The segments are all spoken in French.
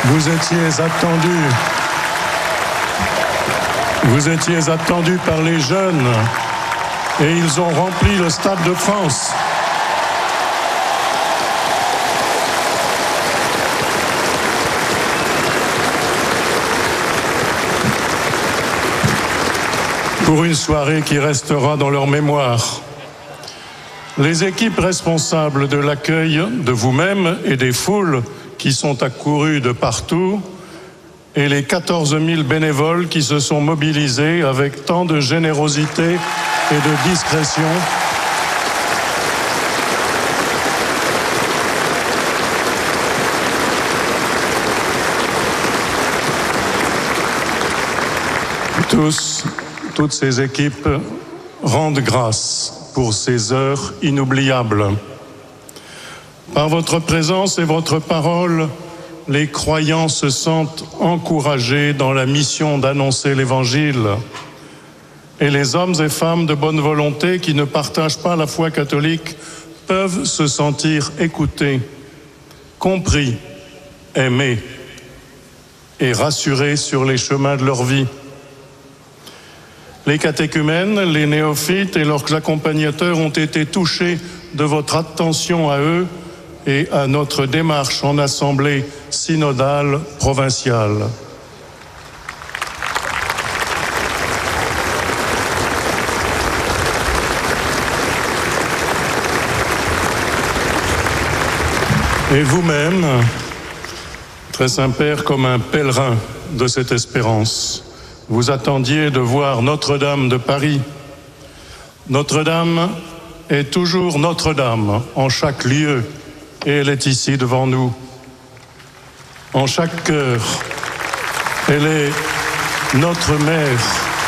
Vous étiez attendus par les jeunes et ils ont rempli le Stade de France. Pour une soirée qui restera dans leur mémoire. Les équipes responsables de l'accueil de vous-même et des foules qui sont accourues de partout et les 14 000 bénévoles qui se sont mobilisés avec tant de générosité et de discrétion. Toutes ces équipes rendent grâce pour ces heures inoubliables. Par votre présence et votre parole, les croyants se sentent encouragés dans la mission d'annoncer l'Évangile. Et les hommes et femmes de bonne volonté qui ne partagent pas la foi catholique peuvent se sentir écoutés, compris, aimés et rassurés sur les chemins de leur vie. Les catéchumènes, les néophytes et leurs accompagnateurs ont été touchés de votre attention à eux et à notre démarche en assemblée synodale provinciale. Et vous-même, très Saint-Père, comme un pèlerin de cette espérance, vous attendiez de voir Notre-Dame de Paris. Notre-Dame est toujours Notre-Dame en chaque lieu et elle est ici devant nous. En chaque cœur, elle est notre mère.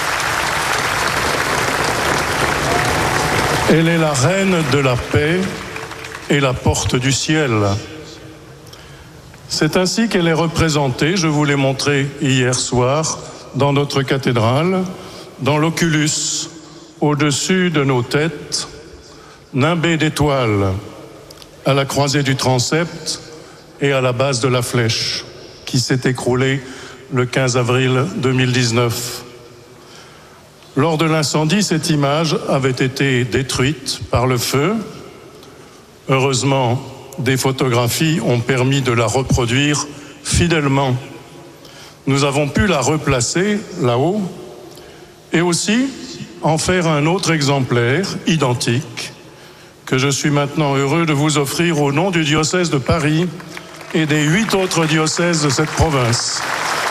Elle est la reine de la paix et la porte du ciel. C'est ainsi qu'elle est représentée, je vous l'ai montré hier soir, dans notre cathédrale, dans l'oculus, au-dessus de nos têtes, nimbé d'étoiles, à la croisée du transept et à la base de la flèche, qui s'est écroulée le 15 avril 2019. Lors de l'incendie, cette image avait été détruite par le feu. Heureusement, des photographies ont permis de la reproduire fidèlement. Nous avons pu la replacer là-haut et aussi en faire un autre exemplaire identique que je suis maintenant heureux de vous offrir au nom du diocèse de Paris et des 8 autres diocèses de cette province.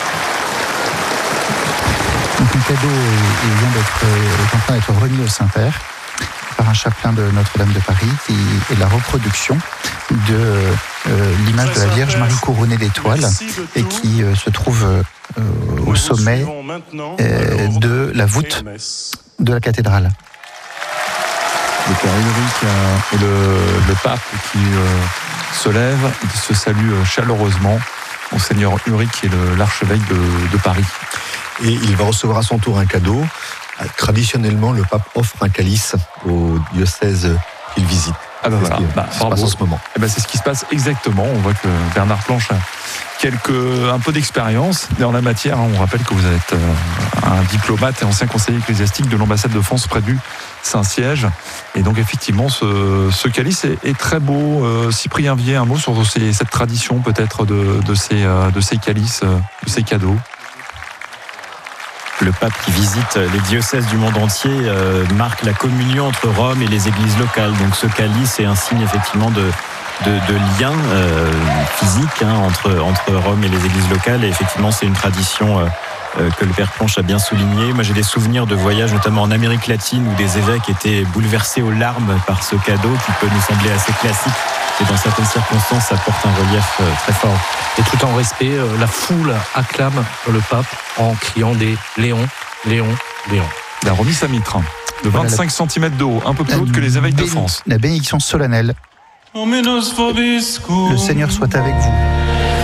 Donc, un cadeau est en train d'être remis au Saint-Père par un chapelain de Notre-Dame de Paris qui est la reproduction de l'image de la Vierge Marie couronnée d'étoiles et qui se trouve au sommet de la voûte de la cathédrale. Le père Ulrich et le pape qui se lève, il se salue chaleureusement. Monseigneur Ulrich qui est l'archevêque de Paris. Et il va recevoir à son tour un cadeau. Traditionnellement, le pape offre un calice au diocèse qu'il visite. Ah ben voilà, en ce moment. Et c'est ce qui se passe exactement. On voit que Bernard Planche a un peu d'expérience dans la matière. On rappelle que vous êtes un diplomate et ancien conseiller ecclésiastique de l'ambassade de France près du Saint-Siège. Et donc effectivement, ce calice est très beau. Cyprien Vier, un mot sur cette tradition peut-être de ces calices, de ces cadeaux. Le pape qui visite les diocèses du monde entier marque la communion entre Rome et les églises locales. Donc ce calice est un signe effectivement de lien physique entre Rome et les églises locales. Et effectivement, c'est une tradition que le père Planche a bien souligné. Moi, j'ai des souvenirs de voyages, notamment en Amérique latine, où des évêques étaient bouleversés aux larmes par ce cadeau qui peut nous sembler assez classique. Et dans certaines circonstances, ça porte un relief très fort. Et tout en respect, la foule acclame le pape en criant des « Léon, Léon, Léon ». Il a remis sa mitre de 25 cm de haut, un peu plus haute que les évêques de France. La bénédiction solennelle. Le Seigneur soit avec vous.